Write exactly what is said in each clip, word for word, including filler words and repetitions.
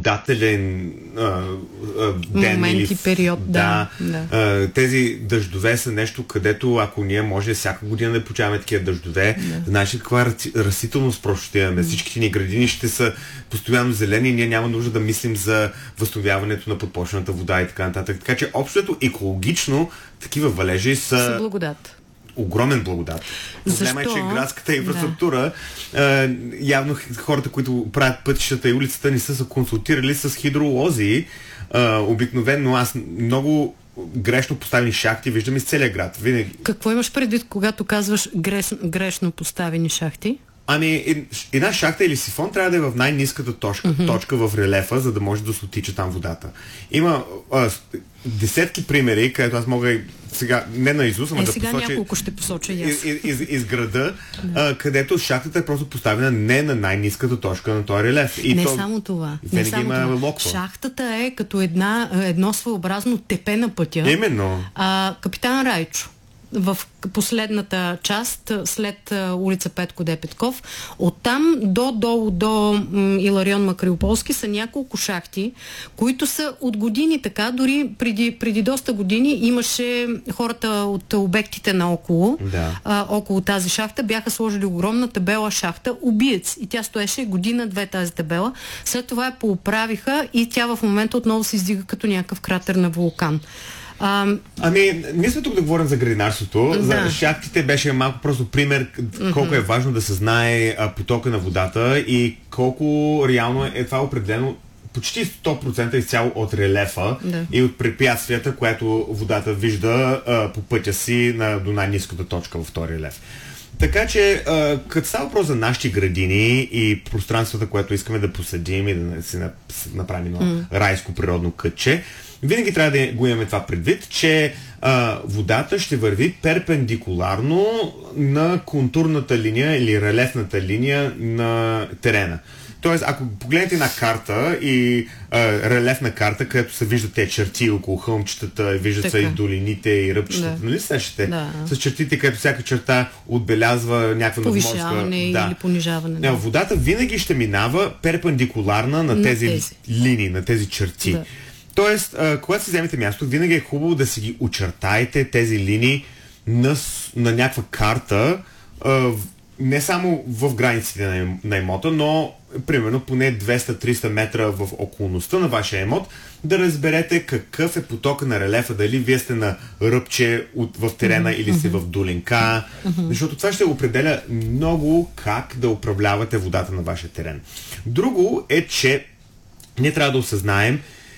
благодателен а, а, ден момент или и период, да. да, да. А, тези дъждове са нещо, където ако ние може всяка година да получаваме такива дъждове, да. Знаеш каква растителност просто ще имаме. Всичките ни градини ще са постоянно зелени и ние няма нужда да мислим за възстановяването на подпочвената вода и така нататък. Така че общото екологично такива валежи са... Са благодат. Огромен благодат. Проблема е, че градската инфраструктура, да. е, явно хората, които правят пътищата и улицата, не са се консултирали с хидролози. Е, обикновено аз много грешно поставени шахти виждам из целия град. Винаги. Какво имаш предвид, когато казваш греш, грешно поставени шахти? Ами, една шахта или сифон трябва да е в най-ниската точка, mm-hmm. точка в релефа, за да може да се отича там водата. Има а, десетки примери, където аз мога и сега, не на Изус, ама е, да сега посоча няколко ще посоча и аз. Из, из, из града, а, където шахтата е просто поставена не на най-ниската точка на този релеф. И не то, само това. Не само има това. локва. Шахтата е като една, едно своеобразно тепе на пътя. Именно. А, Капитан Райчо в последната част, след улица Петко Де Петков, оттам до долу до м, Иларион Макриополски са няколко шахти, които са от години така, дори преди, преди доста години имаше хората от обектите наоколо, да. а, около тази шахта, бяха сложили огромна табела шахта убиец и тя стоеше година-две тази табела. След това я поуправиха и тя в момента отново се издига като някакъв кратер на вулкан. А, ами, ние сме тук да говорим за градинарството. Да. За шахтите беше малко просто пример колко mm-hmm. е важно да се знае а, потока на водата и колко реално е, е това определено почти сто процента изцяло от релефа да. И от препятствията, което водата вижда а, по пътя си на, до най-ниската точка в този релеф. Така че, а, като става въпрос за нашите градини и пространствата, което искаме да посадим и да си направим mm. райско природно кътче, винаги трябва да го имаме това предвид, че а, водата ще върви перпендикуларно на контурната линия или релефната линия на терена. Тоест, ако погледнете една карта и а, релефна карта, където се виждат те черти около хълмчетата, виждат се и долините и ръбчетата, да. Нали сещате? Да. С чертите, където всяка черта отбелязва някаква надморска... Повишаване да. Или понижаване. Да. Водата винаги ще минава перпендикуларна на, на тези, тези линии, на тези черти. Да. Тоест, а, когато си вземете място, винаги е хубаво да си ги очертаете тези линии на, на някаква карта, а, не само в границите на, на имота, но примерно поне двеста-триста метра в околността на вашия имот, да разберете какъв е потока на релефа, дали вие сте на ръбче от, в терена mm-hmm. или сте в долинка, mm-hmm. защото това ще определя много как да управлявате водата на вашия терен. Друго е, че ние трябва да осъзнаем,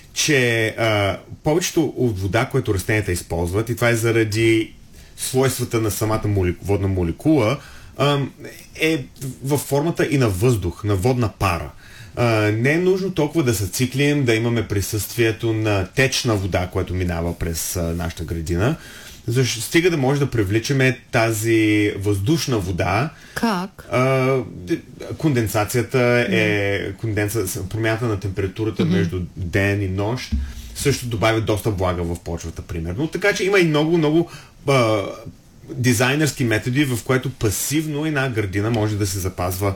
че а, повечето от вода, което растенията използват, и това е заради свойствата на самата молеку, водна молекула, а, е във формата и на въздух, на водна пара. А, не е нужно толкова да се циклим, да имаме присъствието на течна вода, която минава през а, нашата градина. Защо стига да може да привличаме тази въздушна вода. Как? А, конденсацията е конденса, промяната на температурата mm-hmm. между ден и нощ също добавя доста влага в почвата, примерно. Така че има и много, много а, дизайнерски методи, в което пасивно една градина може да се запазва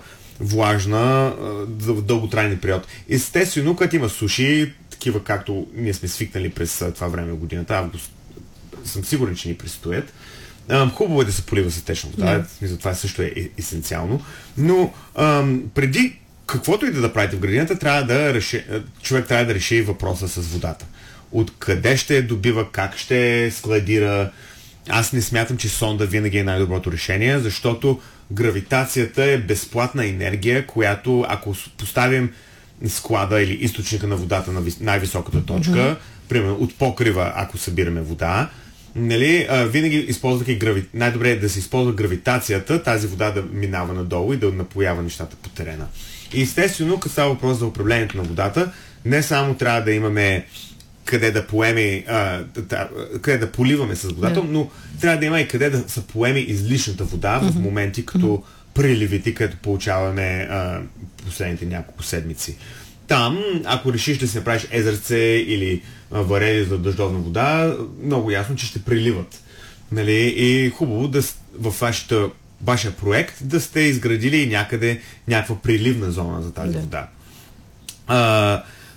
влажна за дълготрайни период. Естествено, когато има суши, такива както ние сме свикнали през това време в годината, август, съм сигурен, че ни предстоят. Хубаво е да се полива с течна вода, yeah. това също е есенциално, но ам, преди каквото и да, да правите в градината, трябва да реши, човек трябва да реши въпроса с водата. Откъде ще добива, как ще складира. Аз не смятам, че сонда винаги е най-доброто решение, защото гравитацията е безплатна енергия, която ако поставим склада или източника на водата на най-високата точка, mm-hmm. примерно от покрива, ако събираме вода, нали, а, винаги използвайки грави... най-добре е да се използва гравитацията, тази вода да минава надолу и да напоява нещата по терена. И естествено, като става въпрос за управлението на водата, не само трябва да имаме къде да поеме, а, да, къде да поливаме с водата, yeah. но трябва да има и къде да се поеме излишната вода mm-hmm. в моменти като mm-hmm. приливите, където получаваме а, последните няколко седмици. Там, ако решиш да си направиш езерце или а, варели за дъждовна вода, много ясно, че ще приливат. Нали? И хубаво да в вашата, вашия проект да сте изградили някъде някаква приливна зона за тази yeah. вода. А,